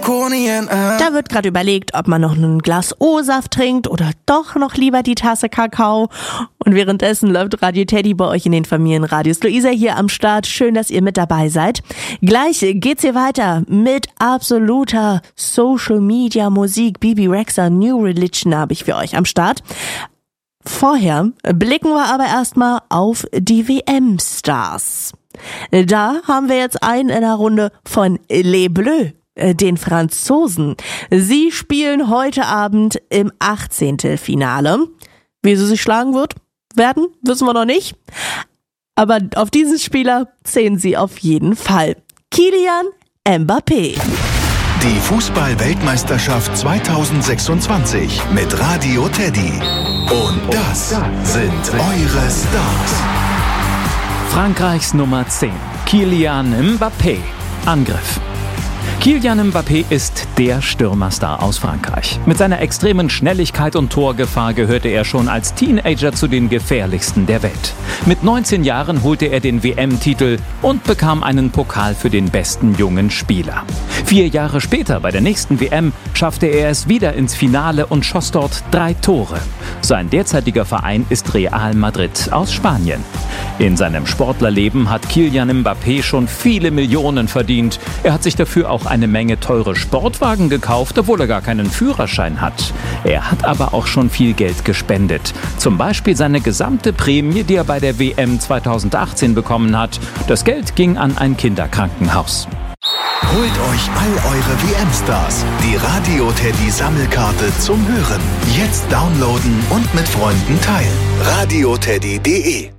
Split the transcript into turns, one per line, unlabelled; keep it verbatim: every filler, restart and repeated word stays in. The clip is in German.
Da wird gerade überlegt, ob man noch ein Glas O-Saft trinkt oder doch noch lieber die Tasse Kakao. Und währenddessen läuft Radio Teddy bei euch in den Familienradios. Luisa hier am Start. Schön, dass ihr mit dabei seid. Gleich geht's hier weiter mit absoluter Social Media Musik. Bibi Rexha, New Religion habe ich für euch am Start. Vorher blicken wir aber erstmal auf die W M-Stars. Da haben wir jetzt einen in der Runde von Les Bleus, den Franzosen. Sie spielen heute Abend im Achtzehntelfinale. Wie sie sich schlagen wird, werden, wissen wir noch nicht. Aber auf diesen Spieler zählen sie auf jeden Fall. Kylian Mbappé.
Die Fußball-Weltmeisterschaft zweitausendsechsundzwanzig mit Radio Teddy. Und das sind eure Stars.
Frankreichs Nummer zehn, Kylian Mbappé. Angriff. Kylian Mbappé ist der Stürmerstar aus Frankreich. Mit seiner extremen Schnelligkeit und Torgefahr gehörte er schon als Teenager zu den gefährlichsten der Welt. Mit neunzehn Jahren holte er den W M-Titel und bekam einen Pokal für den besten jungen Spieler. Vier Jahre später, bei der nächsten W M, schaffte er es wieder ins Finale und schoss dort drei Tore. Sein derzeitiger Verein ist Real Madrid aus Spanien. In seinem Sportlerleben hat Kylian Mbappé schon viele Millionen verdient. Er hat sich dafür auch eine Menge teure Sportwagen gekauft, obwohl er gar keinen Führerschein hat. Er hat aber auch schon viel Geld gespendet. Zum Beispiel seine gesamte Prämie, die er bei der W M zweitausendachtzehn bekommen hat. Das Geld ging an ein Kinderkrankenhaus.
Holt euch all eure W M-Stars. Die Radio Teddy Sammelkarte zum Hören. Jetzt downloaden und mit Freunden teilen. radio teddy punkt de